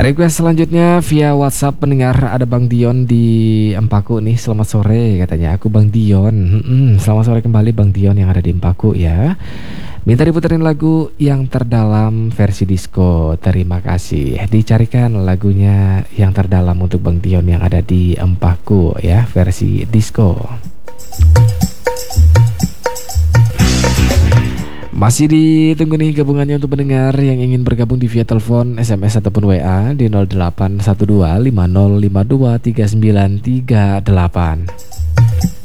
Request selanjutnya via WhatsApp pendengar, ada Bang Dion di Empaku nih. Selamat sore katanya. Aku Bang Dion. Selamat sore kembali Bang Dion yang ada di Empaku ya. Minta diputerin lagu yang terdalam versi disco. Terima kasih. Dicarikan lagunya yang terdalam untuk Bang Dion yang ada di Empaku ya, versi disco. Masih ditunggu nih gabungannya untuk pendengar yang ingin bergabung di via telepon, SMS ataupun WA di 0812 5052 3938.